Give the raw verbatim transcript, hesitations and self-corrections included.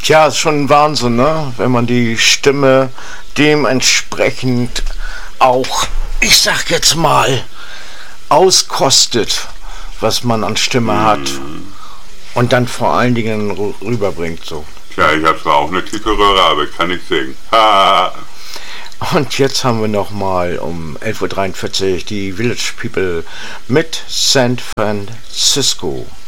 Tja, ist schon ein Wahnsinn, ne? Wenn man die Stimme dementsprechend auch, ich sag jetzt mal, auskostet, was man an Stimme mm. hat und dann vor allen Dingen rüberbringt so. Tja, ich habe zwar auch eine tiefe Röhre, aber ich kann nicht singen. Und jetzt haben wir nochmal um elf Uhr dreiundvierzig die Village People mit San Francisco.